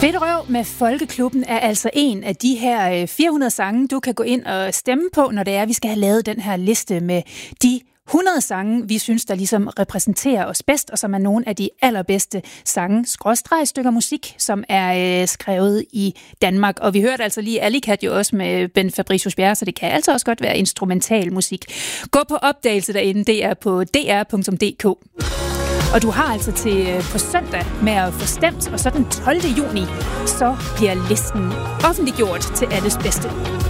Fedt Røv med Folkeklubben er altså en af de her 400 sange, du kan gå ind og stemme på, når det er, vi skal have lavet den her liste med de 100 sange, vi synes, der ligesom repræsenterer os bedst, og som er nogle af de allerbedste sange, stykker musik, som er skrevet i Danmark. Og vi hørte altså lige Alicat jo også med Ben Fabricius Bjerre, så det kan altså også godt være instrumental musik. Gå på opdagelse derinde, det er på dr.dk. Og du har altså til på søndag med at få stemt, og så den 12. juni, så bliver listen offentliggjort til alles bedste.